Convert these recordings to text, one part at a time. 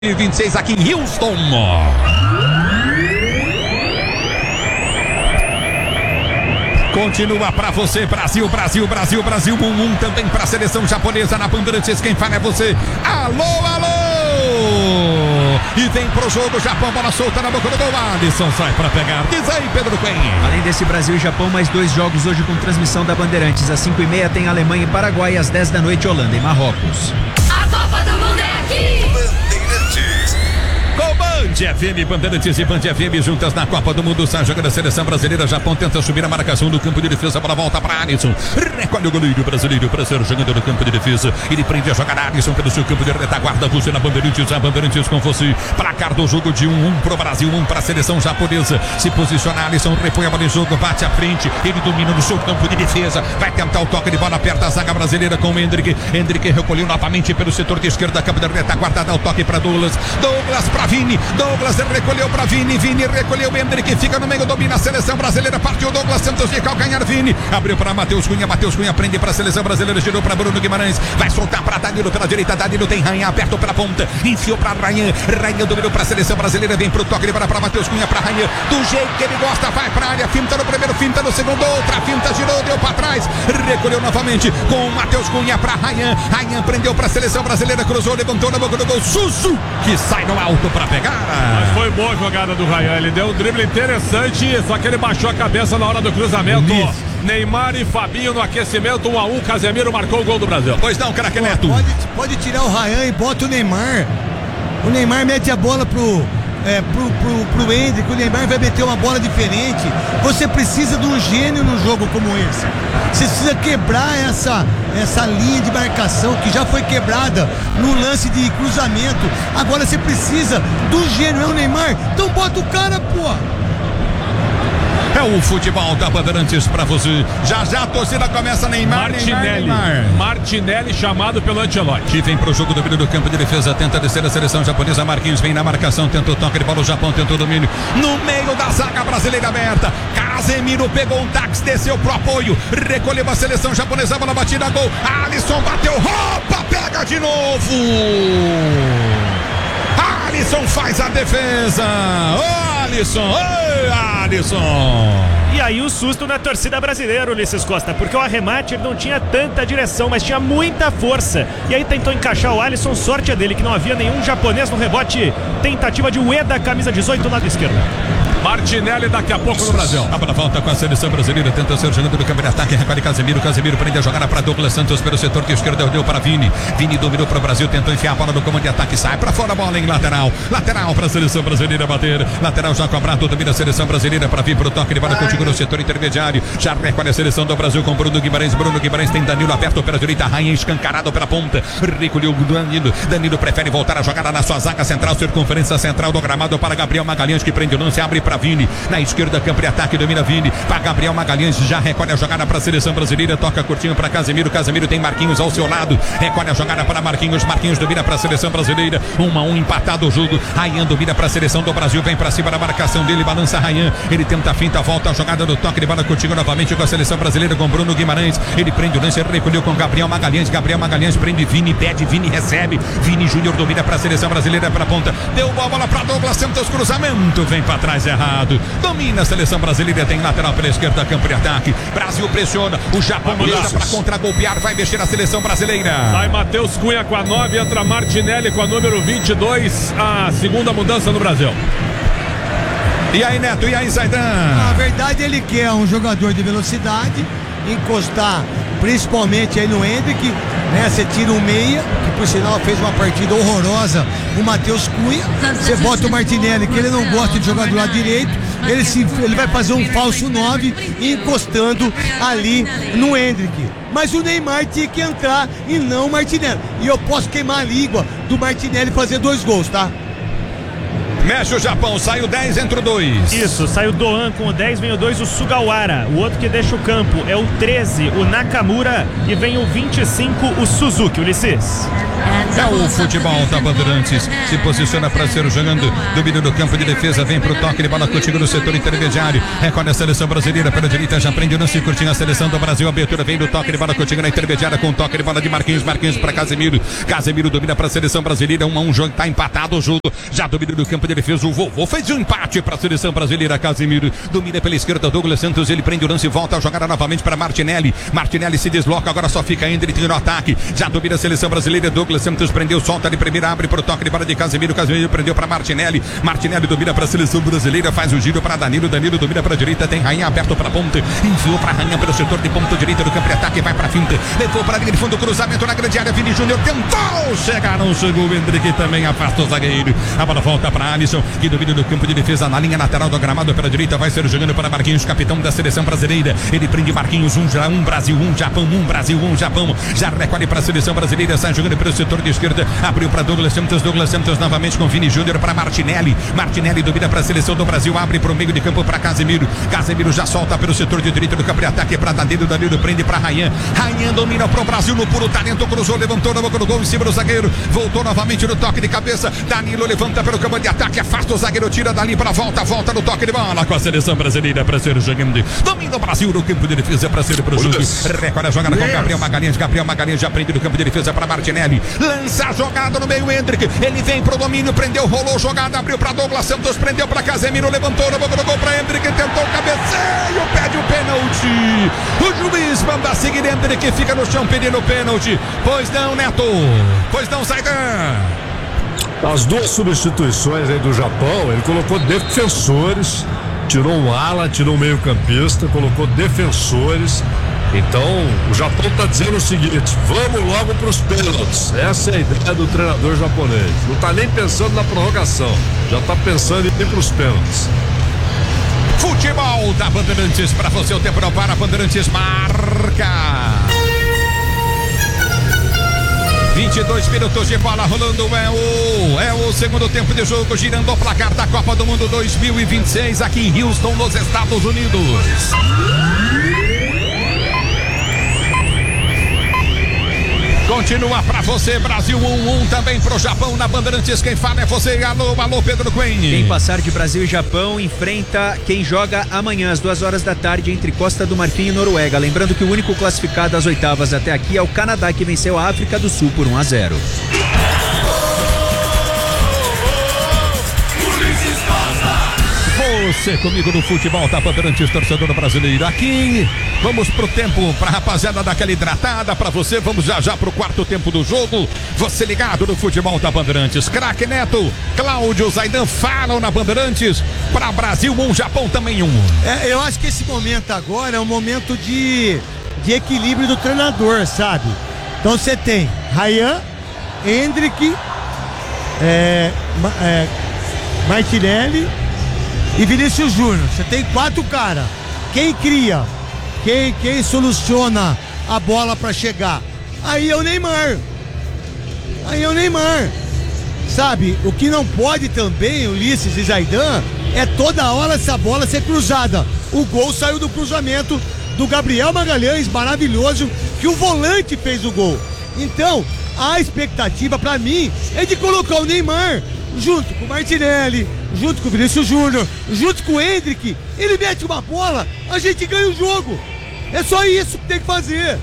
2026 aqui em Houston. Continua pra você, Brasil, Brasil, Brasil, Brasil. 1-1 também pra seleção japonesa na Bandeirantes. Quem fala é você. Alô, alô! E vem pro jogo, Japão, bola solta na boca do gol. Alisson sai pra pegar. Diz aí, Pedro Cunha. Além desse Brasil e Japão, mais 2 jogos hoje com transmissão da Bandeirantes. Às 5h30 tem Alemanha e Paraguai, às 10 da noite Holanda e Marrocos. A Copa do Mundo é aqui! Com Band FM, Bandeirantes e Band FM juntas na Copa do Mundo. Sai jogando a seleção brasileira. Japão tenta subir a marcação do campo de defesa. A bola volta para Alisson. Recolhe o goleiro brasileiro para ser jogando no campo de defesa. Ele prende a jogada. Alisson pelo seu campo de retaguarda. Você na Bandeirantes, a Bandeirantes com você. Placar do jogo de 1-1 pro Brasil, 1 para a seleção japonesa. Se posiciona Alisson, repõe a bola em jogo, bate à frente. Ele domina no seu campo de defesa. Vai tentar o toque de bola perto da zaga brasileira com o Hendrick. Hendrick recolheu novamente pelo setor de esquerda. Campo de retaguarda. Dá o toque para Douglas. Douglas para Vini. Douglas recolheu para Vini. Vini recolheu. Hendrick fica no meio, domina a seleção brasileira. Partiu Douglas Santos de calcanhar. Vini abriu para Matheus Cunha. Matheus Cunha prende para a seleção brasileira. Girou para Bruno Guimarães. Vai soltar para Danilo pela direita. Danilo tem Rayan aberto pela ponta. Enfiou para Rayan. Rayan dominou para a seleção brasileira. Vem pro toque de bola para Matheus Cunha. Para Rayan. Do jeito que ele gosta. Vai para a área. Finta no primeiro, finta no segundo. Outra finta, girou, deu para trás. Recolheu novamente com o Matheus Cunha para Rayan. Rayan prendeu para a seleção brasileira. Cruzou, levantou na boca do gol. Suzu que sai no alto para pegar. Mas foi boa a jogada do Rayan, ele deu um drible interessante, só que ele baixou a cabeça na hora do cruzamento. Neymar e Fabinho no aquecimento, 1-1, Casemiro marcou o gol do Brasil. Pois não, craque Neto. Pode tirar o Rayan e bota o Neymar. O Neymar mete a bola pro Hendrick, o Neymar vai meter uma bola diferente. Você precisa de um gênio num jogo como esse. Você precisa quebrar essa linha de marcação que já foi quebrada no lance de cruzamento. Agora você precisa do gênio, é o Neymar. Então bota o cara, pô. É o futebol da Bandeirantes pra você. Já já a torcida começa. Neymar, Neymar. Martinelli chamado pelo Ancelotti. E vem pro jogo do meio do campo de defesa. Tenta descer a seleção japonesa. Marquinhos vem na marcação. Tenta o toque de bola. O Japão tentou o domínio. No meio da zaga brasileira aberta. Casemiro pegou um táxi, desceu pro apoio. Recolheu a seleção japonesa. Bola batida, gol. Alisson bateu. Opa, pega de novo. Alisson faz a defesa. Alisson. Alisson. E aí o susto na torcida brasileira, Ulisses Costa, porque o arremate ele não tinha tanta direção, mas tinha muita força. E aí tentou encaixar o Alisson, sorte é dele que não havia nenhum japonês no rebote. Tentativa de Ueda, camisa 18, lado esquerdo. Martinelli daqui a pouco no Brasil. A bola volta com a seleção brasileira, tenta ser jogando do campo de ataque, recolhe Casemiro. Casemiro prende a jogada para Douglas Santos pelo setor de esquerda, deu para Vini. Vini dominou para o Brasil, tentou enfiar a bola no comando de ataque, sai para fora a bola em lateral. Lateral para a seleção brasileira bater. Lateral já cobrado, domina a seleção brasileira para vir para o toque de bola contigo no setor intermediário. Já recolhe a seleção do Brasil com Bruno Guimarães. Bruno Guimarães tem Danilo aberto pela direita, Rayan escancarado pela ponta. Recolheu o Danilo. Danilo prefere voltar a jogada na sua zaga central, circunferência central do gramado para Gabriel Magalhães, que prende o lance, abre para Vini. Na esquerda, campo de ataque, domina Vini. Para Gabriel Magalhães, já recolhe a jogada para a seleção brasileira. Toca curtinho para Casemiro. Casemiro tem Marquinhos ao seu lado. Recolhe a jogada para Marquinhos. Marquinhos domina para a seleção brasileira. 1-1, empatado o jogo. Rayan domina para a seleção do Brasil. Vem para cima da marcação dele. Balança Rayan. Ele tenta a finta, volta a jogada do toque de bola contigo novamente com a seleção brasileira com Bruno Guimarães. Ele prende o lance, recolheu com Gabriel Magalhães. Gabriel Magalhães prende Vini, pede, Vini recebe. Vini Júnior domina para a seleção brasileira para a ponta. Deu a bola para Douglas Santos, cruzamento. Vem para trás errado. Domina a seleção brasileira, tem lateral pela esquerda, campo de ataque. Brasil pressiona, o Japão deixa para contra-golpear, vai mexer a seleção brasileira. Sai Matheus Cunha com a 9, entra Martinelli com a número 22, a segunda mudança no Brasil. E aí, Neto, e aí, Zaidan? Na verdade, ele quer um jogador de velocidade, encostar principalmente aí no Hendrick, né? Você tira um meia, que por sinal fez uma partida horrorosa, o Matheus Cunha. Você bota o Martinelli, que ele não gosta de jogar do lado direito. Ele vai fazer um falso 9 encostando ali no Hendrick. Mas o Neymar tinha que entrar e não o Martinelli. E eu posso queimar a língua do Martinelli fazer 2 gols, tá? Mexe o Japão, saiu 10, entra o 2. Isso, sai o Doan com o 10, vem o 2, o Sugawara. O outro que deixa o campo é o 13, o Nakamura. E vem o 25, o Suzuki, Ulisses. É o futebol da Bandeirantes. Se posiciona para ser jogando. Domínio do campo de defesa. Vem pro toque de bola contigo no setor intermediário. Recolhe a seleção brasileira pela direita. Já prende o lance curtinho a seleção do Brasil. Abertura vem do toque de bola contigo na intermediária. Com toque de bola de Marquinhos. Marquinhos para Casemiro. Casemiro domina para a seleção brasileira. 1-1 jogo. Tá empatado o jogo. Já domina do campo de defesa. O vovô fez um empate para a seleção brasileira. Casemiro domina pela esquerda. Douglas Santos. Ele prende o lance e volta a jogar novamente para Martinelli. Martinelli se desloca. Agora só fica Hendrick no ataque. Já domina a seleção brasileira. Douglas Santos prendeu, solta de primeira, abre pro toque de bola de Casemiro. Casemiro prendeu para Martinelli. Martinelli domina para a seleção brasileira, faz o giro para Danilo. Danilo domina para a direita, tem Rainha aberto para a ponta, enfiou para Rainha pelo setor de ponta direita do campo de ataque, vai para a finta, levou para a linha de fundo, cruzamento na grande área. Vini Júnior tentou chegar, não chegou. O Hendrick também afasta o zagueiro. A bola volta para Alisson, que domina do campo de defesa na linha lateral do gramado pela direita, vai ser jogando para Marquinhos, capitão da seleção brasileira. Ele prende Marquinhos, um Brasil, um Japão, um Brasil, um Japão. Já recolhe para a seleção brasileira, sai jogando pelo setor de esquerda, abriu para Douglas Santos novamente com Vini Júnior para Martinelli. Martinelli domina para a seleção do Brasil, abre para o meio de campo para Casemiro. Casemiro já solta pelo setor de direita do campo de ataque para Danilo. Danilo prende para Rainha. Rainha domina para o Brasil no puro talento, cruzou, levantou na boca do gol em cima do zagueiro. Voltou novamente no toque de cabeça. Danilo levanta pelo campo de ataque, afasta o zagueiro, tira dali para volta no toque de bola com a seleção brasileira para ser jogando. Domina o Brasil no campo de defesa para ser pro jogo. Recolhe a jogada com Gabriel Magalhães. Gabriel Magalhães já prende no campo de defesa para Martinelli. Lança a jogada no meio, Hendrick. Ele vem pro domínio, prendeu, rolou jogada, abriu para Douglas Santos, prendeu para Casemiro, levantou na boca do gol para Hendrick, tentou o cabeceio, pede o pênalti. O juiz manda seguir, Hendrick fica no chão pedindo o pênalti. Pois não, Neto. Pois não, Zaidan. As duas substituições aí do Japão, ele colocou defensores, tirou um ala, tirou um meio-campista, colocou defensores. Então, o Japão está dizendo o seguinte: vamos logo para os pênaltis. Essa é a ideia do treinador japonês. Não está nem pensando na prorrogação, já está pensando em ir para os pênaltis. Futebol da Bandeirantes para você, o tempo não para. Bandeirantes marca. 22 minutos de bola rolando, é o segundo tempo de jogo, girando o placar da Copa do Mundo 2026 aqui em Houston, nos Estados Unidos. Continua pra você, Brasil 1-1 também pro Japão na Bandeirantes. Quem fala é você, alô Pedro Queen. Quem passar de Brasil e Japão enfrenta quem joga amanhã às 2h da tarde entre Costa do Marfim e Noruega. Lembrando que o único classificado às oitavas até aqui é o Canadá, que venceu a África do Sul por 1-0. Você comigo no futebol da Bandeirantes, torcedor brasileiro. Aqui, vamos pro tempo, pra rapaziada daquela hidratada, pra você, vamos já pro quarto tempo do jogo. Você ligado no futebol da Bandeirantes. Craque Neto, Cláudio, Zaidan falam na Bandeirantes. Pra Brasil 1, Japão também 1. Eu acho que esse momento agora é um momento de equilíbrio do treinador, sabe? Então você tem Rayan, Hendrick, Martinelli e Vinícius Júnior. Você tem 4 caras. Quem cria? Quem soluciona a bola pra chegar? Aí é o Neymar. Sabe? O que não pode também, Ulisses e Zaidan, é toda hora essa bola ser cruzada. O gol saiu do cruzamento do Gabriel Magalhães, maravilhoso, que o volante fez o gol. Então, a expectativa pra mim é de colocar o Neymar junto com o Martinelli, junto com o Vinícius Júnior, junto com o Hendrick. Ele mete uma bola, a gente ganha o jogo. É só isso que tem que fazer.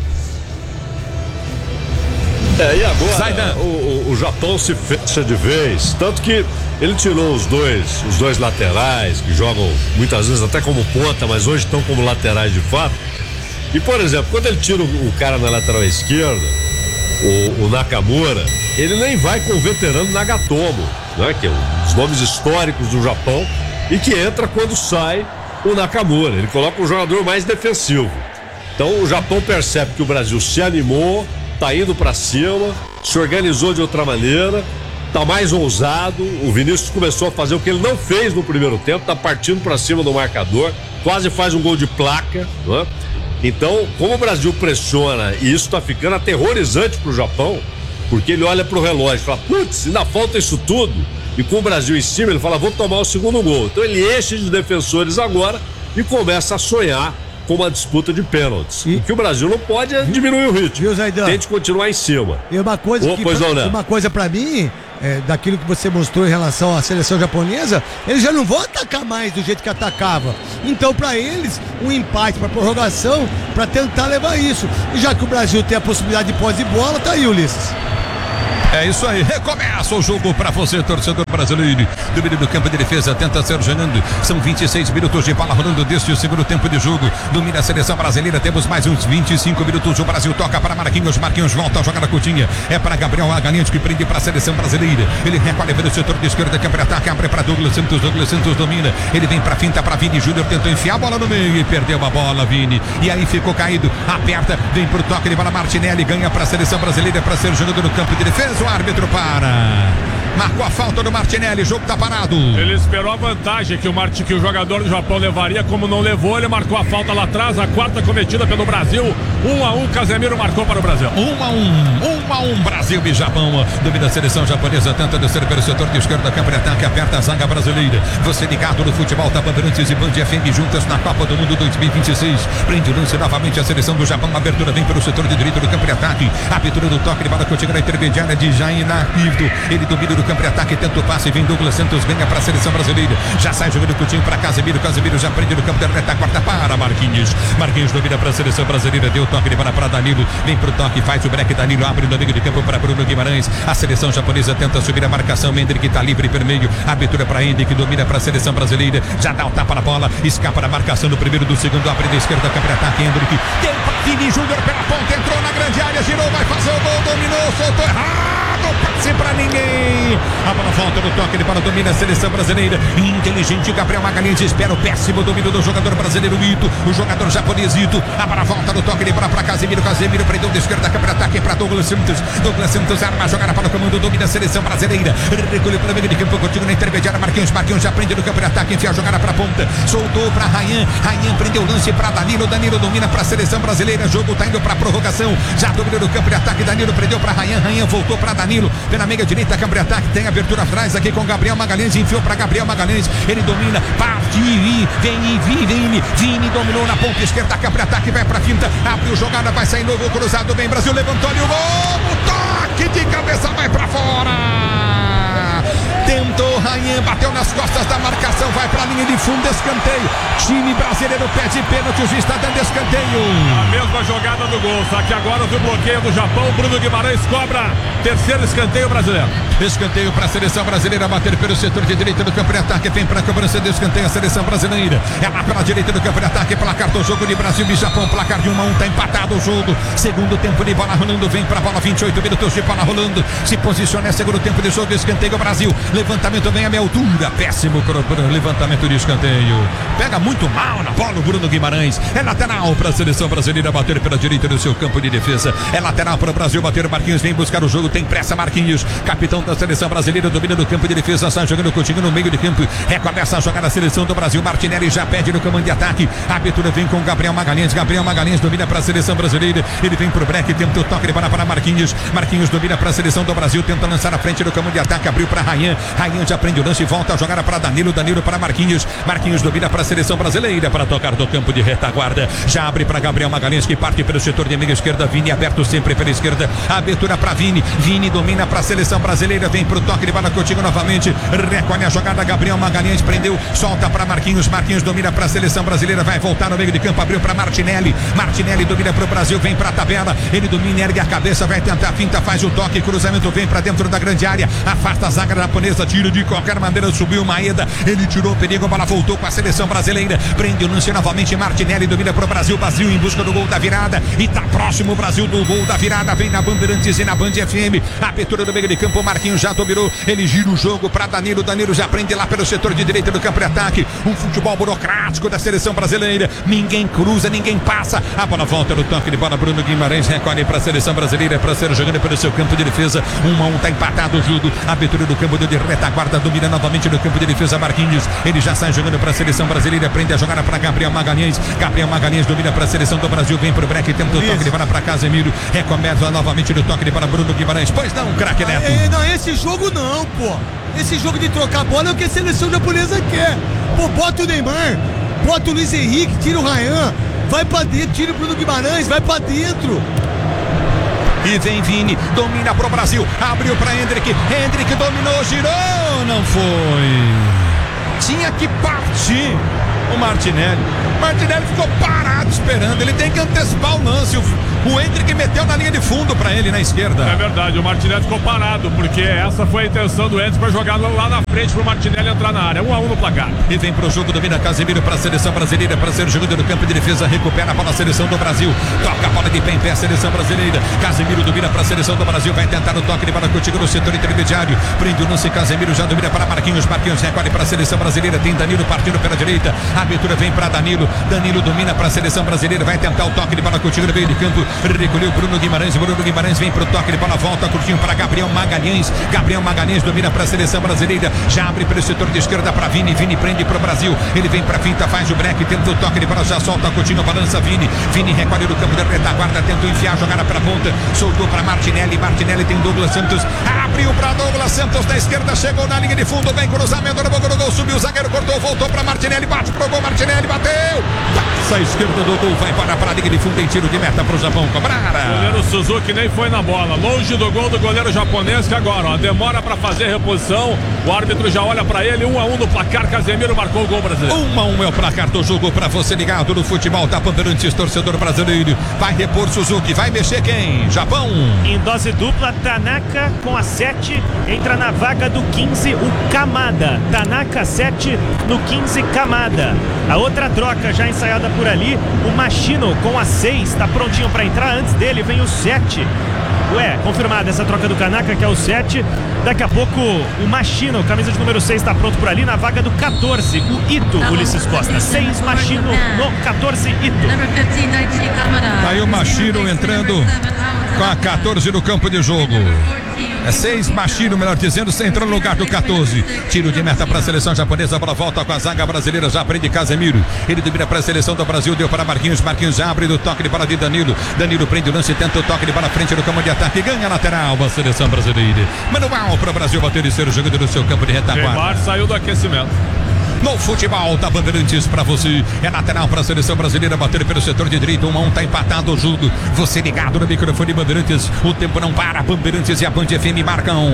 E agora o Japão se fecha de vez, tanto que ele tirou os dois laterais, que jogam muitas vezes até como ponta, mas hoje estão como laterais de fato. E, por exemplo, quando ele tira o cara na lateral esquerda, o Nakamura, ele nem vai com o veterano Nagatomo, né, que é um dos nomes históricos do Japão, e que entra quando sai o Nakamura. Ele coloca um jogador mais defensivo. Então o Japão percebe que o Brasil se animou, tá indo pra cima, se organizou de outra maneira, tá mais ousado. O Vinícius começou a fazer o que ele não fez no primeiro tempo, tá partindo pra cima do marcador, quase faz um gol de placa, né? Então, como o Brasil pressiona, e isso tá ficando aterrorizante pro Japão, Porque ele olha pro relógio e fala, putz, ainda falta isso tudo. E com o Brasil em cima, ele fala, vou tomar o segundo gol. Então ele enche de defensores agora e começa a sonhar com uma disputa de pênaltis. O que o Brasil não pode é diminuir o ritmo. Tente continuar em cima. E uma coisa pra mim, daquilo que você mostrou em relação à seleção japonesa, eles já não vão atacar mais do jeito que atacava. Então, pra eles, um empate pra prorrogação, pra tentar levar isso. E já que o Brasil tem a possibilidade de posse de bola, tá aí, Ulisses. É isso aí, recomeça o jogo pra você, torcedor brasileiro. Domínio do campo de defesa, tenta ser jogando. São 26 minutos de bola rolando deste segundo tempo de jogo. Domina a seleção brasileira, temos mais uns 25 minutos. O Brasil toca para Marquinhos, Marquinhos volta a jogar na Coutinha. É para Gabriel Magalhães que prende para a seleção brasileira. Ele recolhe pelo setor de esquerda, campo de ataque, abre para Douglas Santos domina. Ele vem pra finta para Vini Júnior, tentou enfiar a bola no meio e perdeu a bola, Vini. E aí ficou caído, aperta, vem pro toque de bola, Martinelli ganha para a seleção brasileira para ser jogador no campo de defesa. O árbitro para. Marcou a falta do Martinelli, o jogo tá parado. Ele esperou a vantagem que o jogador do Japão levaria, como não levou, ele marcou a falta lá atrás, a quarta cometida pelo Brasil. 1-1, Casemiro marcou para o Brasil. 1-1, Brasil e Japão. Domina a seleção japonesa, tenta descer pelo setor de esquerda, campo de ataque, aperta a zaga brasileira. Você ligado no futebol, tá Bandeirantes e Band FM juntas na Copa do Mundo 2026. Prende o lance novamente a seleção do Japão, a abertura vem pelo setor de direito do campo de ataque. A abertura do toque de bola que chega na intermediária de Jair Narpivdo. Ele domina o campo de ataque, tenta o passe, vem Douglas Santos, ganha para a seleção brasileira. Já sai jogando o Coutinho para Casemiro já prende no campo de retaguarda para Marquinhos domina para a seleção brasileira, deu toque de bola para Danilo, vem pro toque, faz o break, Danilo abre no meio de campo para Bruno Guimarães. A seleção japonesa tenta subir a marcação, Hendrick tá livre pelo meio, abertura para Hendrick, domina para a seleção brasileira, já dá o tapa na bola, escapa da marcação do primeiro, do segundo, abre da esquerda, campo de ataque, Hendrick, deu para Vini Júnior pela ponta, entrou na grande área, girou, vai fazer o gol, dominou, soltou errado, passe para ninguém. A bola volta no toque de bola, domina a seleção brasileira. Inteligente, Gabriel Magalhães espera o péssimo domínio do jogador brasileiro Ito, o jogador japonês Ito. A bola volta no toque de bola para Casemiro prendeu de esquerda, câmera ataque para Douglas Santos arma a jogada para o comando, domina a seleção brasileira. Recolhe para o meio de campo, contigo na intermediária, Marquinhos já prende no campo de ataque, enfia a jogada para a ponta, soltou para Rayan prendeu o lance para Danilo domina para a seleção brasileira, jogo tá indo para a prorrogação, já dominou no campo de ataque, Danilo prendeu para Rayan voltou para Danilo, pela meia direita, campo de ataque, tem abertura atrás aqui com Gabriel Magalhães, enfiou para Gabriel Magalhães, ele domina, parte, Vini dominou na ponta esquerda, campo de ataque, vai para finta, abriu jogada, vai sair novo cruzado, bem, Brasil levantou ali o gol, o toque de cabeça vai para fora, tentou Rayan, bateu nas costas da marcação, vai para a linha de fundo, escanteio, time brasileiro pede pênalti, o juiz está dando escanteio. A mesma jogada do gol, só que agora o bloqueio do Japão, Bruno Guimarães cobra terceiro escanteio brasileiro. Escanteio para a seleção brasileira, bater pelo setor de direita do campo de ataque, vem para a cobrança de escanteio a seleção brasileira, é lá pela direita do campo de ataque, placar do jogo de Brasil e Japão, placar de 1-1, tá empatado o jogo, segundo tempo de bola rolando, vem para a bola, 28 minutos de bola rolando, se posiciona, é segundo tempo de jogo, escanteio Brasil, levantamento vem a minha altura, péssimo levantamento de escanteio, pega muito mal na bola o Bruno Guimarães, é lateral para a seleção brasileira, bater pela direita do seu campo de defesa, é lateral para o Brasil, bater, Marquinhos vem buscar o jogo, tem pressa Marquinhos, capitão da seleção brasileira, domina do campo de defesa, sai jogando Coutinho no meio de campo, recomeça a jogar a seleção do Brasil, Martinelli já pede no comando de ataque, a abertura vem com Gabriel Magalhães domina para a seleção brasileira, ele vem pro break, tenta o toque de bola para Marquinhos domina para a seleção do Brasil, tenta lançar a frente do comando de ataque, abriu para Rayan já prende o lance e volta a jogar para Danilo para Marquinhos domina para a seleção brasileira, para tocar do campo de retaguarda, já abre para Gabriel Magalhães que parte pelo setor de meia esquerda, Vini aberto sempre pela esquerda, a abertura para Vini domina para a seleção brasileira, vem pro toque de bola contigo novamente, recolhe a jogada, Gabriel Magalhães prendeu, solta para Marquinhos domina para a seleção brasileira, vai voltar no meio de campo, abriu para Martinelli domina para o Brasil, vem para a tabela, ele domina, ergue a cabeça, vai tentar a finta, faz o toque, cruzamento vem para dentro da grande área, afasta a zaga japonesa, tiro de qualquer maneira, subiu Maeda, ele tirou o perigo, a bola voltou com a seleção brasileira, prende o lance novamente, Martinelli domina para o Brasil em busca do gol da virada, e tá próximo o Brasil do gol da virada, vem na Bandeirantes e na Band FM, a abertura do meio de campo, Marquinhos já dominou, ele gira o jogo para Danilo já prende lá pelo setor de direita do campo de ataque, um futebol burocrático da seleção brasileira, ninguém cruza, ninguém passa, a bola volta no toque de bola, Bruno Guimarães recolhe para a seleção brasileira, para ser jogando pelo seu campo de defesa, 1-1, tá empatado o jogo, a abertura do campo de retaguarda, domina novamente no campo de defesa Marquinhos, ele já sai jogando para a seleção brasileira, prende a jogada para Gabriel Magalhães domina para a seleção do Brasil, vem pro break, tenta o toque de bola para Casemiro, recomeça novamente no toque de bola Bruno Guimarães, pois não, craque Neto. Não, esse jogo não, pô. Esse jogo de trocar bola é o que a seleção japonesa quer. Pô, bota o Neymar, bota o Luiz Henrique, tira o Ryan, vai pra dentro, tira o Bruno Guimarães, vai pra dentro. E vem Vini, domina pro Brasil, abriu pra Hendrick dominou, girou, não foi. Tinha que partir o Martinelli ficou parado esperando, ele tem que antecipar o lance. O Hendrick meteu na linha de fundo pra ele na esquerda. É verdade, o Martinelli ficou parado, porque essa foi a intenção do Hendrick para jogar lá na frente pro Martinelli entrar na área. 1-1 no placar. E vem pro jogo, domina Casemiro pra seleção brasileira, para ser jogado no campo de defesa, recupera a bola a seleção do Brasil, toca a bola de pé em pé a seleção brasileira. Casemiro domina pra seleção do Brasil, vai tentar o toque de bola contigo no setor intermediário, prende o lance, Casemiro já domina para Marquinhos recolhe pra seleção brasileira, tem Danilo partindo pela direita, a abertura vem pra Danilo domina pra seleção brasileira, vai tentar o toque de bola contigo no meio de campo, recolheu Bruno Guimarães vem pro toque de bola, volta curtinho para Gabriel Magalhães domina pra seleção brasileira, já abre pelo setor de esquerda pra Vini prende pro Brasil, ele vem pra finta, faz o break, tenta o toque de bola, já solta Coutinho, balança Vini recolhe no campo da retaguarda, tentou enfiar a jogada pra ponta, soltou pra Martinelli tem Douglas Santos, abriu pra Douglas Santos na esquerda, chegou na linha de fundo, vem cruzamento na boca do gol, subiu o zagueiro, cortou, voltou pra Martinelli, bate pro gol, Martinelli bateu, passa a esquerda do gol, vai para a linha de fundo, tem tiro de meta pro Japão cobrar. O goleiro Suzuki nem foi na bola, longe do gol do goleiro japonês, que agora, ó, demora pra fazer reposição, o árbitro já olha pra ele, 1-1 no placar, Casemiro marcou o gol brasileiro. 1-1 é o placar do jogo pra você ligado no futebol da Bandeirantes, torcedor brasileiro, vai repor Suzuki, vai mexer quem? Japão. Em dose dupla, Tanaka com a 7, entra na vaga do 15, o Kamada. Tanaka 7, no 15, Kamada. A outra troca já ensaiada por ali, o Machino com a 6, tá prontinho pra entrar, antes dele vem o 7. Confirmada essa troca do Kanaka, que é o 7. Daqui a pouco o Machino, camisa de número 6, está pronto por ali na vaga do 14, o Ito, Ulisses Costa. 6 Machino, no 14 Ito. Aí o Machino entrando com a 14 no campo de jogo. É 6 Machino, melhor dizendo, entrando no lugar do 14. Tiro de meta para a seleção japonesa, a bola volta com a zaga brasileira, já prende Casemiro. Ele domina para a seleção do Brasil, deu para Marquinhos já abre do toque de bola de Danilo prende o lance, tenta o toque de bola frente no campo de ataque, ganha lateral a seleção brasileira. Manual para o Brasil bater e ser jogando no seu campo de retaguarda. Neymar saiu do aquecimento. No futebol da Bandeirantes pra você, é lateral pra seleção brasileira, bater pelo setor de direito, 1-1, tá empatado o jogo. Você ligado no microfone Bandeirantes, o tempo não para, Bandeirantes e a Band FM marcam.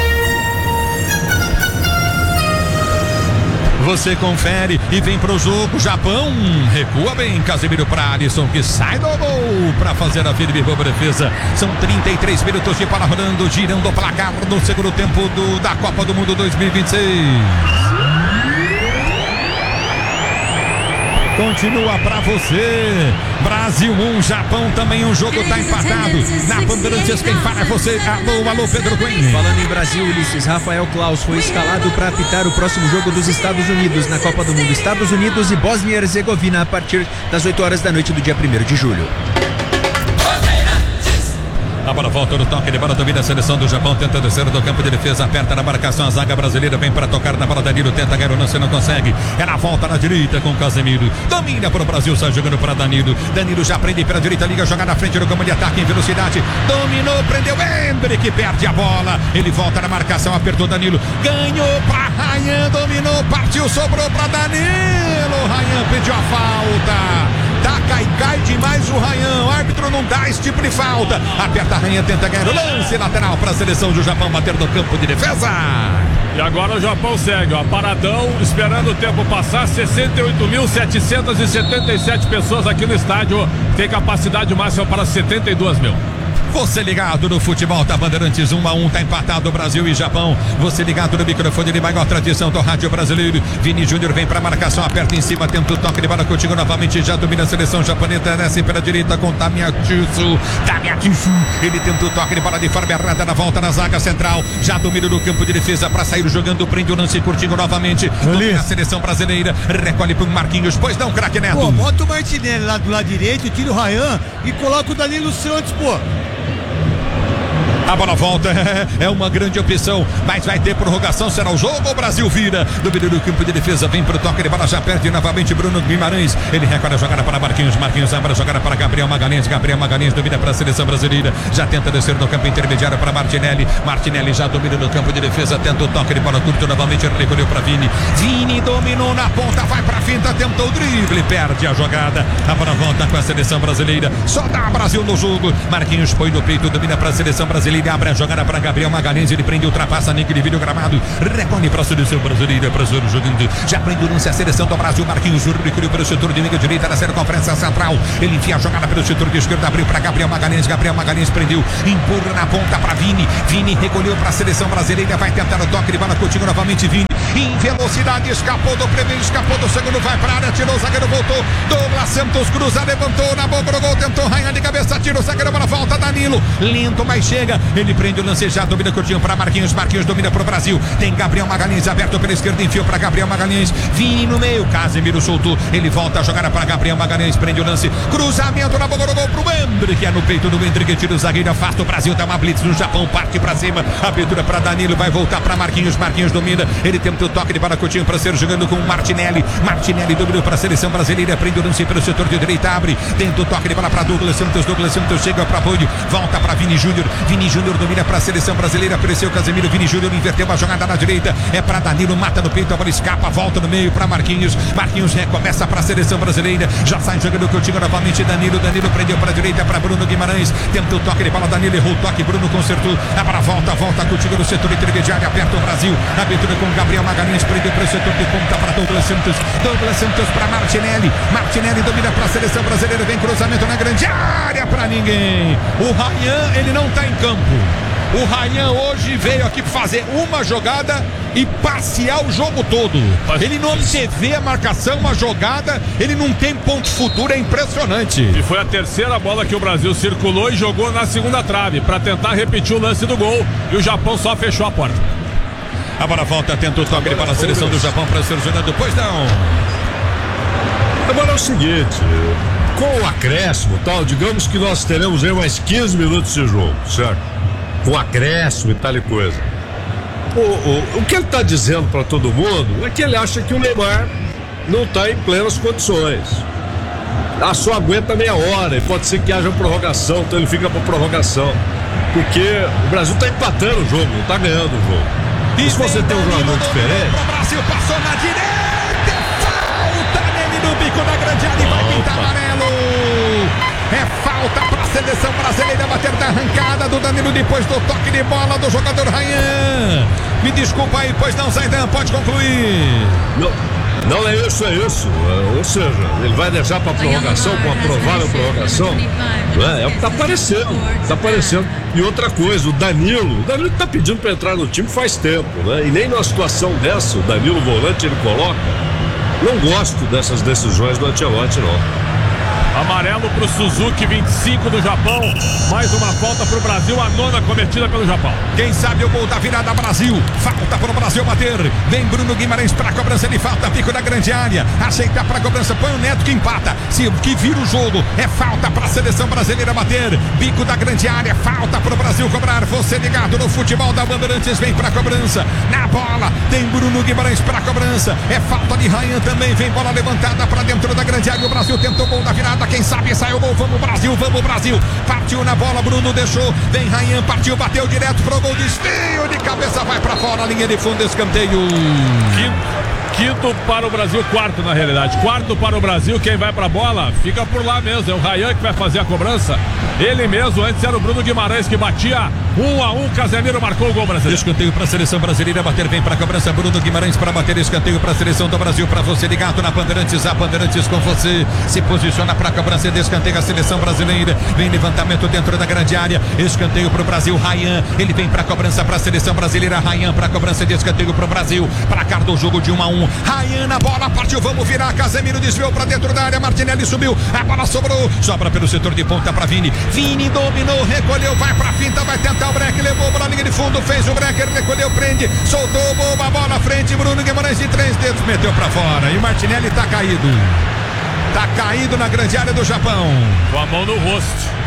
Você confere e vem pro jogo, Japão recua bem, Casemiro pra Alisson, que sai do gol pra fazer a firme boa defesa. São 33 minutos de bola rolando, girando o placar no segundo tempo da Copa do Mundo 2026. Continua pra você, Brasil 1, Japão também, um jogo tá empatado. Na Bandeirantes quem fala é você. Alô Pedro Coelho. Falando em Brasil, Ulisses, Rafael Claus foi escalado para apitar o próximo jogo dos Estados Unidos na Copa do Mundo. Estados Unidos e Bósnia e Herzegovina a partir das 8 horas da noite do dia 1º de julho. A bola volta no toque de bola, domina a seleção do Japão, tenta descer do campo de defesa, aperta na marcação, a zaga brasileira vem para tocar na bola, Danilo tenta ganhar o lance, não consegue, ela volta na direita com Casemiro, domina para o Brasil, sai jogando para Danilo já prende pela direita, liga, joga na frente no campo de ataque em velocidade, dominou, prendeu, Hendrick perde a bola, ele volta na marcação, apertou Danilo, ganhou para Ryan, dominou, partiu, sobrou para Danilo, Ryan pediu a falta. Cai demais o Ryan, o árbitro não dá esse tipo de falta, aperta a Ryan, tenta ganhar o lance, lateral para a seleção do Japão bater no campo de defesa. E agora o Japão segue, ó, paradão, esperando o tempo passar, 68.777 pessoas aqui no estádio, tem capacidade máxima para 72 mil. Você ligado no futebol da Bandeirantes, 1-1, tá empatado Brasil e Japão. Você ligado no microfone de maior tradição do rádio brasileiro. Vini Júnior vem pra marcação, aperta em cima, tenta o toque de bola contigo novamente, já domina a seleção japonesa, desce pela direita com Tamiyasu. Ele tenta o toque de bola de forma errada na volta na zaga central, já domina no campo de defesa pra sair jogando, prende o lance curtinho novamente. Domina a seleção brasileira, recolhe pro Marquinhos, pois não, craque Neto. Pô, bota o Martinelli lá do lado direito, tira o Ryan e coloca o Danilo Santos, pô. A bola volta, é uma grande opção, mas vai ter prorrogação, será o jogo, o Brasil vira, domínio do campo de defesa, vem pro toque de bola, já perde novamente Bruno Guimarães, ele recolhe a jogada para Marquinhos abre a jogada para Gabriel Magalhães domina para a seleção brasileira, já tenta descer no campo intermediário para Martinelli já domina no campo de defesa, tenta o toque de bola curto, novamente recolheu para Vini dominou na ponta, vai pra finta, tentou o drible, perde a jogada, a bola volta com a seleção brasileira, só dá Brasil no jogo, Marquinhos põe no peito, domina para a seleção brasileira, abre a jogada para Gabriel Magalhães, ele prende, ultrapassa, Nick, divide o gramado, recolhe para a seleção brasileira, Brasil jogando, já prende o lance a seleção do Brasil, Marquinhos recolheu pelo setor de meia direita, na circunferência central, ele enfia a jogada pelo setor de esquerda, abriu para Gabriel Magalhães prendeu, empurra na ponta para Vini recolheu para a seleção brasileira, vai tentar o toque de bola, Coutinho novamente, Vini em velocidade, escapou do primeiro, escapou do segundo, vai para a área, tirou o zagueiro, voltou, Douglas Santos cruza, levantou na boca do gol, tentou Rainha de cabeça, tira o zagueiro, bola volta, Danilo, lento, mas chega, ele prende o lance, já domina Coutinho para Marquinhos domina para o Brasil, tem Gabriel Magalhães aberto pela esquerda, enfiou para Gabriel Magalhães, Vini no meio, Casemiro soltou, ele volta a jogar para Gabriel Magalhães, prende o lance, cruzamento na boca do gol pro Hendrick, é no peito do Hendrick, tira o zagueiro, afasta o Brasil, dá uma blitz no Japão, parte para cima, abertura para Danilo, vai voltar para Marquinhos domina, ele tenta o toque de bola, Coutinho para ser jogando com Martinelli dominou para a seleção brasileira, prende o lance pelo setor de direita, abre, tenta o toque de bola para Douglas Santos chega para apoio, volta para Vini Júnior domina para a seleção brasileira, apareceu Casemiro, Vini Júnior inverteu a jogada na direita, é para Danilo, mata no peito, a bola escapa, volta no meio para Marquinhos recomeça para a seleção brasileira, já sai jogando Coutinho novamente, Danilo prendeu para a direita para Bruno Guimarães, tenta o toque de bola, Danilo errou o toque, Bruno consertou, a bola volta Coutinho no setor intermediário, aperta o Brasil, abertura com Gabriel Magalhães, prendeu para o setor de ponta para Douglas Santos para Martinelli domina para a seleção brasileira, vem cruzamento na grande área para ninguém, o Rayan, ele não está em campo, o Rayan hoje veio aqui fazer uma jogada e passear o jogo todo, ele não antevê a marcação, uma jogada, ele não tem ponto futuro, é impressionante. E foi a terceira bola que o Brasil circulou e jogou na segunda trave para tentar repetir o lance do gol, e o Japão só fechou a porta. A bola volta, tenta o toque para a seleção do Japão para ser jogando, pois não. Agora é o seguinte, com o acréscimo tal, digamos que nós teremos aí mais 15 minutos de jogo, certo? Com acréscimo e tal e coisa. O que ele está dizendo para todo mundo é que ele acha que o Neymar não está em plenas condições. Só aguenta meia hora e pode ser que haja prorrogação, então ele fica para prorrogação. Porque o Brasil está empatando o jogo, não está ganhando o jogo. E se você tem um jogador diferente. O Brasil passou na direita, falta nele no bico da grande área e vai pintar amarelo. É falta para a seleção brasileira bater da arrancada do Danilo depois do toque de bola do jogador Rayan. Me desculpa aí, pois não, Zaidan, pode concluir. Não é isso. Ou seja, ele vai deixar para prorrogação, com a provável prorrogação. É o que está aparecendo. E outra coisa, o Danilo está pedindo para entrar no time faz tempo, né? E nem numa situação dessa, o Danilo volante ele coloca. Não gosto dessas decisões do Ancelotti, não. Amarelo pro Suzuki, 25 do Japão. Mais uma falta pro Brasil, a nona cometida pelo Japão. Quem sabe o gol da virada Brasil. Falta pro Brasil bater. Vem Bruno Guimarães pra cobrança, ele falta, pico da grande área. Aceita pra cobrança, põe o Neto que empata. Que vira o jogo. É falta pra seleção brasileira bater. Bico da grande área, falta pro Brasil cobrar. Você ligado no futebol da Bandeirantes, vem pra cobrança. Na bola, tem Bruno Guimarães pra cobrança. É falta de Rayan também. Vem bola levantada pra dentro da grande área. O Brasil tentou o gol da virada. Quem sabe sai o gol, vamos Brasil, partiu na bola, Bruno deixou, vem Rayan, partiu, bateu direto pro gol, desvio de cabeça, vai pra fora, linha de fundo, escanteio. Quinto para o Brasil, quarto na realidade. Quarto para o Brasil, quem vai pra bola fica por lá mesmo, é o Rayan que vai fazer a cobrança. Ele mesmo, antes era o Bruno Guimarães que batia 1-1, Casemiro marcou o gol brasileiro. Escanteio para a seleção brasileira bater, vem para a cobrança, Bruno Guimarães para bater, escanteio para a seleção do Brasil, para você ligado na Bandeirantes, a Bandeirantes com você, se posiciona para a cobrança de escanteio a seleção brasileira, vem levantamento dentro da grande área, escanteio para o Brasil, Rayan, ele vem para a cobrança para a seleção brasileira, Rayan para a cobrança de escanteio para o Brasil, para cá do jogo de 1-1, Rayan na bola, partiu, vamos virar, Casemiro desviou para dentro da área, Martinelli subiu, a bola sobrou, sobra pelo setor de ponta para Vini dominou, recolheu, vai pra finta, vai tentar o break, levou pra linha de fundo, fez o break, recolheu, prende, soltou, boa bola à frente, Bruno Guimarães de 3 dedos, meteu pra fora, e Martinelli tá caído na grande área do Japão. Com a mão no rosto.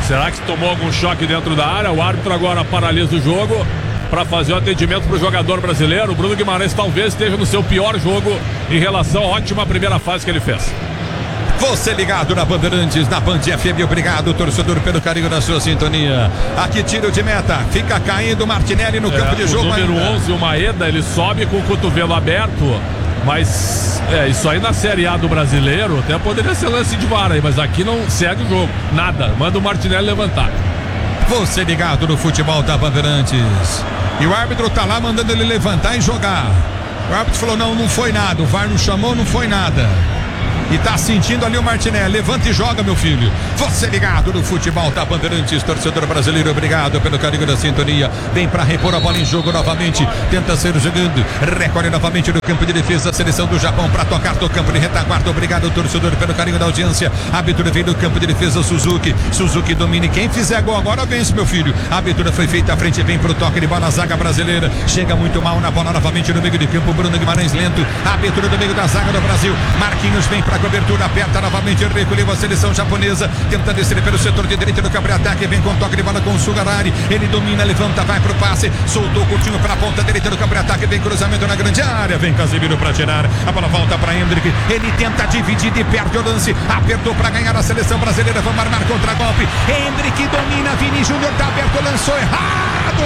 Será que tomou algum choque dentro da área? O árbitro agora paralisa o jogo para fazer o atendimento para o jogador brasileiro. O Bruno Guimarães talvez esteja no seu pior jogo em relação à ótima primeira fase que ele fez. Você ligado na Bandeirantes, na Band FM, obrigado, torcedor, pelo carinho da sua sintonia. Aqui tiro de meta, fica caindo o Martinelli no campo de jogo. O número ainda. 11, o Maeda, ele sobe com o cotovelo aberto, mas isso aí na Série A do Brasileiro até poderia ser lance de VAR aí, mas aqui não segue o jogo, nada, manda o Martinelli levantar. Você ligado no futebol da Bandeirantes. E o árbitro tá lá mandando ele levantar e jogar. O árbitro falou, não foi nada, o VAR não chamou, não foi nada. E tá sentindo ali o Martinelli. Levanta e joga, meu filho. Você ligado no futebol da Bandeirantes, torcedor brasileiro, obrigado pelo carinho da sintonia. Vem pra repor a bola em jogo novamente. Tenta ser jogando. Recolhe novamente no campo de defesa. Seleção do Japão pra tocar do campo de retaguarda. Obrigado, torcedor, pelo carinho da audiência. A abertura vem do campo de defesa. Suzuki domina. Quem fizer gol agora vence, meu filho. A abertura foi feita à frente. Vem pro toque de bola. A zaga brasileira chega muito mal na bola novamente no meio de campo. Bruno Guimarães lento. A abertura do meio da zaga do Brasil. Marquinhos vem pra cobertura, aperta novamente, recolheu a seleção japonesa, tenta descer pelo setor de direita do campo de ataque, vem com toque de bola com o Sugarari, ele domina, levanta, vai pro passe, soltou curtinho pela ponta direita do campo de ataque, vem cruzamento na grande área, vem Casemiro pra tirar, a bola volta pra Hendrick, ele tenta dividir e perde o lance, apertou pra ganhar a seleção brasileira, vamos armar contra-golpe, Hendrick domina, Vini Júnior tá aberto, lançou errado!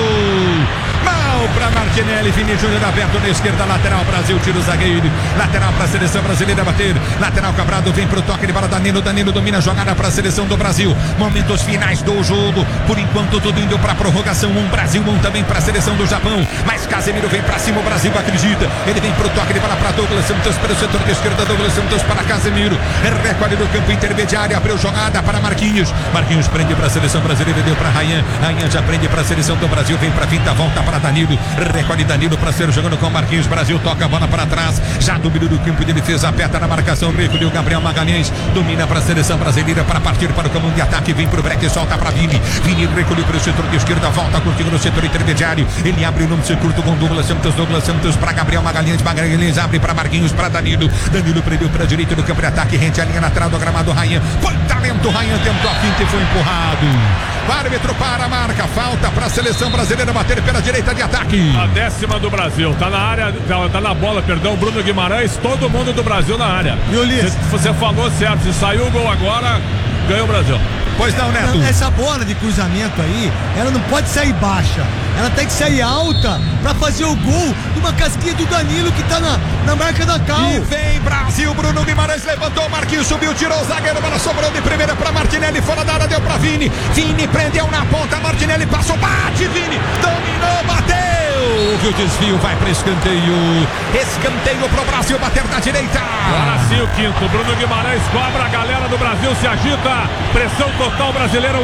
Mal para Martinelli, Vini Júnior aberto na esquerda, lateral, Brasil, tira o zagueiro, lateral para a seleção brasileira bater, lateral Cabrado, vem pro toque de bola, Danilo domina a jogada para a seleção do Brasil, momentos finais do jogo, por enquanto tudo indo para prorrogação, Brasil, também para a seleção do Japão, mas Casemiro vem para cima, o Brasil acredita, ele vem pro toque de bola para Douglas Santos, pelo setor de esquerda, Douglas Santos para Casemiro, recolhe no campo intermediário, abriu jogada para Marquinhos prende para a seleção brasileira, deu para Ryan já prende para a seleção do Brasil, vem para a finta, volta para Danilo, recolhe Danilo para ser jogando com Marquinhos, Brasil toca a bola para trás, já domina do campo de defesa, aperta na marcação, recolheu Gabriel Magalhães, domina para a seleção brasileira para partir para o comando de ataque, vem para o break, solta para Vini recolheu para o setor de esquerda, volta curtindo no setor intermediário, ele abre o nome curto com Douglas Santos para Gabriel Magalhães abre para Marquinhos, para Danilo prendeu para a direita do campo de ataque, rente a linha lateral do gramado, Ryan, põe talento, Ryan tentou a finta e foi empurrado. O árbitro para a marca, falta para a seleção brasileira bater pela direita de ataque. A 10ª do Brasil, tá na área, tá na bola, perdão, Bruno Guimarães, todo mundo do Brasil na área. E Ulisses? Você falou certo, se saiu o gol agora, ganhou o Brasil. Pois não, Neto? Essa bola de cruzamento aí, ela não pode sair baixa, ela tem que sair alta pra fazer o gol de uma casquinha do Danilo que tá na marca da Cal. E vem Brasil, Bruno Guimarães levantou, Marquinhos subiu, tirou o zagueiro, bola sobrou de primeira pra Martinelli, fora da área, deu pra Vini prendeu na ponta, Martinelli passou, bate, Vini, dominou, bateu, o desvio vai pra escanteio pro Brasil bater na direita. Agora sim o quinto, Bruno Guimarães cobra, a galera do Brasil se agita, pressão total brasileira,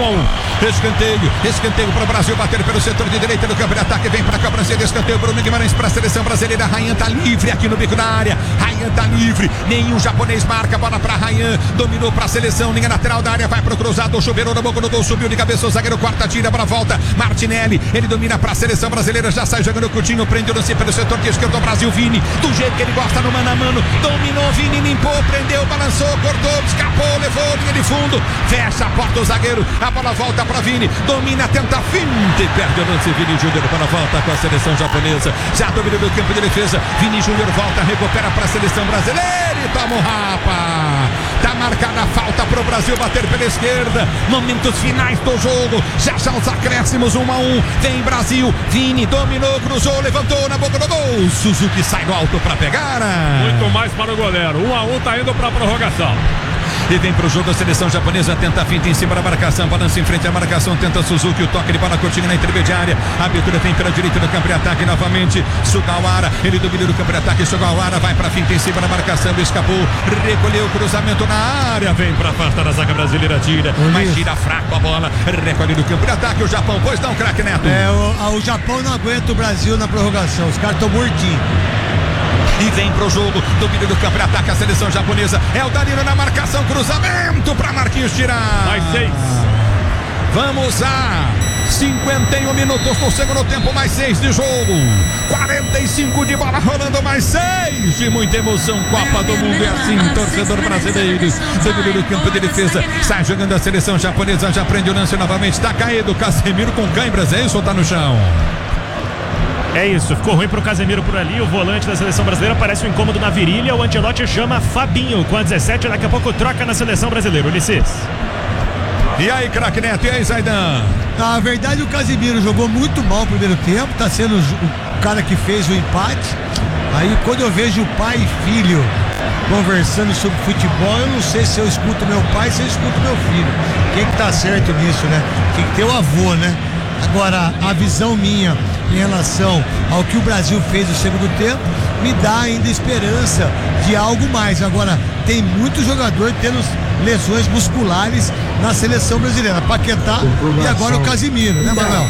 1-1. Escanteio pro Brasil bater pelo setor de direita do campo de ataque, vem pra cobrança de escanteio, Bruno Guimarães pra seleção brasileira, Ryan tá livre aqui no bico da área, Ryan tá livre, nenhum japonês marca, bola pra Ryan, dominou pra seleção, linha lateral da área, vai pro cruzado, chuveirou na boca do gol, subiu de cabeça o zagueiro, quarta tira, bola volta, Martinelli, ele domina pra seleção brasileira, já sai jogando o Coutinho, prende o lance pelo setor de esquerda do Brasil, Vini, do jeito que ele gosta no mano a mano, dominou, Vini limpou, prendeu, balançou, cortou, escapou, levou, linha de fundo, fecha a porta o zagueiro, a bola volta pra Vini, domina, tenta finta e perde o lance, Vini Júnior, bola volta com a seleção japonesa, já domina do campo de defesa, Vini Júnior volta, recupera pra seleção brasileira e toma o rapa, tá marcada a falta pro Brasil bater pela esquerda, momentos finais do jogo, já os acréscimos, 1-1, vem Brasil, Vini dominou, cruzou, levantou na boca do gol, Suzuki sai do alto pra pegar, muito mais para o goleiro, 1-1, tá indo pra prorrogação. E vem pro jogo a seleção japonesa, tenta a finta em cima da marcação, balança em frente à marcação, tenta Suzuki, o toque de bola curtinho na intermediária, a abertura vem pela direita do campo de ataque novamente, Sugawara, ele domina do campo de ataque, Sugawara vai pra finta em cima da marcação, escapou, recolheu o cruzamento na área, vem pra afastar da zaga brasileira, tira, mas tira fraco a bola, recolhe do campo de ataque o Japão, pois não, craque Neto? O Japão não aguenta o Brasil na prorrogação, os caras estão mortinhos. E vem pro jogo, domínio do campo, ataca a seleção japonesa, é o Danilo na marcação, cruzamento pra Marquinhos tirar. Mais 6. Vamos a 51 minutos do segundo tempo, mais 6 de jogo, 45 de bola rolando, mais 6. de muita emoção. Copa do Mundo é assim, torcedor brasileiro. Domínio do campo de defesa. Sai jogando a seleção japonesa. Já prende o lance novamente. Tá caído. Casemiro com cãibras. É isso ou tá no chão? É isso, ficou ruim pro Casemiro por ali. O volante da seleção brasileira parece um incômodo na virilha. O Ancelotti chama Fabinho com a 17. Daqui a pouco troca na seleção brasileira. Ulisses. E aí, craque Neto? E aí, Zaidan? Na verdade, o Casemiro jogou muito mal no primeiro tempo. Tá sendo o cara que fez o empate. Aí, quando eu vejo pai e filho conversando sobre futebol, eu não sei se eu escuto meu pai ou se eu escuto meu filho. Quem que tá certo nisso, né? Tem que ter o avô, né? Agora, a visão minha em relação ao que o Brasil fez no segundo tempo me dá ainda esperança de algo mais. Agora, tem muito jogador tendo lesões musculares na seleção brasileira. Paquetá e agora o Casemiro, né, Manuel?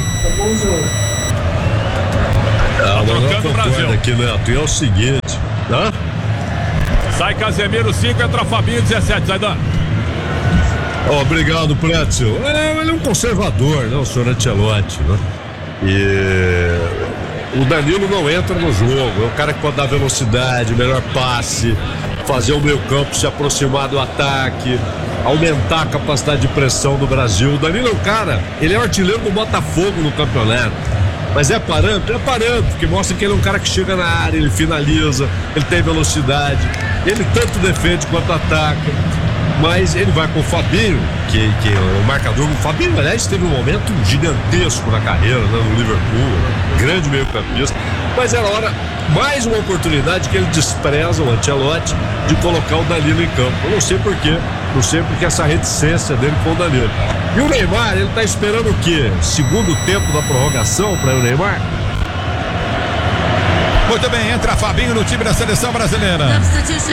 Trocando o Brasil aqui, Neto. E é o seguinte, tá? Sai Casemiro 5, entra Fabinho 17, Zaidan. Obrigado, Prétio. Ele é um conservador, né? O senhor Ancelotti, né? E o Danilo não entra no jogo. É o cara que pode dar velocidade, melhor passe, fazer o meio campo se aproximar do ataque, aumentar a capacidade de pressão do Brasil. O Danilo é um cara, ele é o artilheiro do Botafogo no campeonato. Mas é parâmetro, que mostra que ele é um cara que chega na área, ele finaliza, ele tem velocidade, ele tanto defende quanto ataca. Mas ele vai com o Fabinho, que é o marcador. O Fabinho, aliás, teve um momento gigantesco na carreira, né, no Liverpool, grande meio-campista. Mas era hora, mais uma oportunidade que ele despreza, o Ancelotti, de colocar o Danilo em campo. Eu não sei porquê, essa reticência dele com o Danilo. E o Neymar, ele tá esperando o quê? Segundo tempo da prorrogação para o Neymar? Muito bem, entra Fabinho no time da seleção brasileira.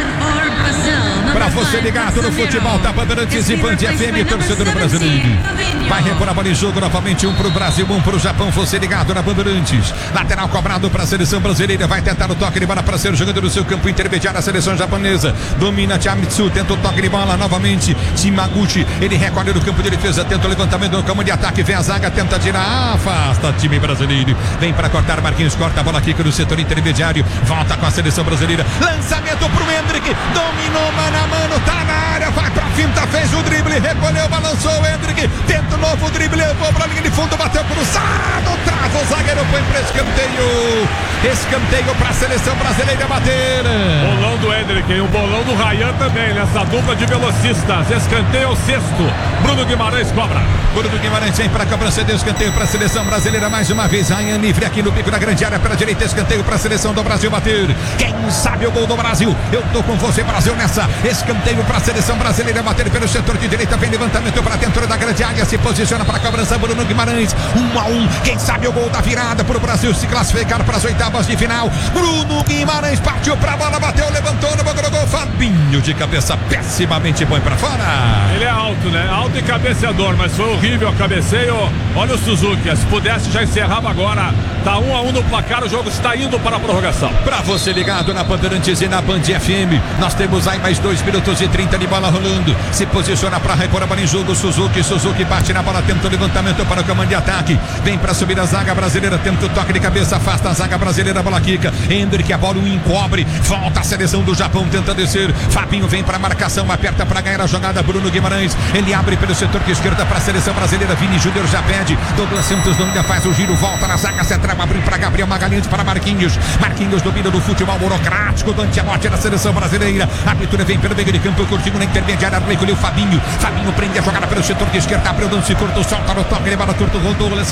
Pra você ligado no futebol, tá Bandeirantes e Band FM, torcedor brasileiro. Vai repor a bola em jogo novamente, 1 pro Brasil, 1 pro Japão. Você ligado na Bandeirantes. Lateral cobrado pra seleção brasileira. Vai tentar o toque de bola pra ser jogando no seu campo intermediário a seleção japonesa. Domina Chamitsu, tenta o toque de bola novamente. Shimaguchi, ele recolhe no campo de defesa, tenta o levantamento no campo de ataque. Vem a zaga, tenta tirar, afasta o time brasileiro. Vem pra cortar, Marquinhos corta a bola aqui no setor intermediário. Volta com a seleção brasileira. Lançamento pro Endrick. Dominou mano a mano. Tá na área. Vai pra finta. Fez o drible. Recolheu. Balançou o Endrick. Tenta o novo drible. Levou pra linha de fundo. Bateu cruzado. Trava o zagueiro. Põe pra escanteio. Escanteio pra seleção brasileira bater. Bolão do Endrick. E o bolão do Ryan também. Nessa dupla de velocistas. Escanteio sexto. Bruno Guimarães cobra. Bruno Guimarães vem pra cobrança de escanteio pra seleção brasileira. Mais uma vez. Ryan livre aqui no bico da grande área. Pela direita. Escanteio pra seleção do Brasil bater. Quem sabe o gol do Brasil? Eu tô com você, Brasil, nessa. Escanteio para a seleção brasileira bater pelo setor de direita. Vem levantamento para dentro da grande área. Se posiciona para a cobrança. Bruno Guimarães. 1-1. Quem sabe o gol da virada para o Brasil se classificar para as oitavas de final. Bruno Guimarães partiu para a bola, bateu, levantou, no gol. Fabinho de cabeça pessimamente põe para fora. Ele é alto, né? Alto e cabeceador, mas foi horrível o cabeceio. Olha o Suzuki. Se pudesse, já encerrava agora. Tá 1-1 no placar. O jogo está indo para a prorrogação. Pra você ligado na Bandeirantes e na Band FM, nós temos aí mais 2 minutos e 30 de bola rolando. Se posiciona pra repor a bola em jogo. Suzuki bate na bola, tenta o levantamento para o comando de ataque. Vem pra subir a zaga brasileira, tenta o toque de cabeça, afasta a zaga brasileira, a bola quica. Endrick, a bola encobre. Volta a seleção do Japão, tenta descer. Fabinho vem pra marcação, aperta pra ganhar a jogada. Bruno Guimarães, ele abre pelo setor de esquerda pra seleção brasileira. Vini Júnior já pede. Douglas Santos domina, faz o giro, volta na zaga central, abre pra Gabriel Magalhães, para Marquinhos domina do futebol burocrático do Ancelotti da seleção brasileira. A abertura vem pelo meio de campo, curtindo na intermediária, recolheu Fabinho prende a jogada pelo setor de esquerda, abriu, não se cortou, solta no toque, levada curto, Douglas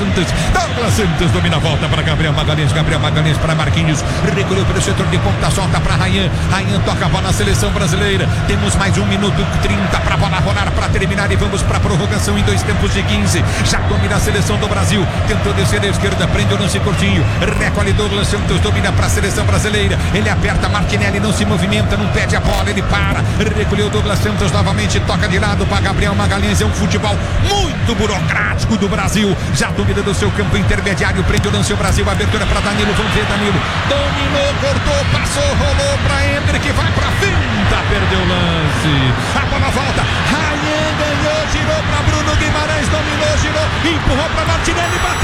Santos domina a volta para Gabriel Magalhães para Marquinhos, recolheu pelo setor de ponta, solta para Ryan toca a bola na seleção brasileira. Temos mais 1 minuto e 30 para a bola rolar, para terminar e vamos para a prorrogação em 2 tempos de 15. Já domina a seleção do Brasil, tentou descer à esquerda, prende o lance curtinho, recolhe Douglas Santos, domina para a seleção brasileira, ele aperta, Martinelli não se movimenta, não pede a bola, ele para, recolheu Douglas Santos novamente, toca de lado para Gabriel Magalhães. É um futebol muito burocrático do Brasil, já domina do seu campo intermediário, prende o lance o Brasil, abertura para Danilo, vamos ver Danilo, dominou, cortou, passou, rolou para Endrick, vai para finta, perdeu o lance, a bola volta, Ryan ganhou, girou para Bruno Guimarães, dominou, girou, empurrou para Martinelli, bateu.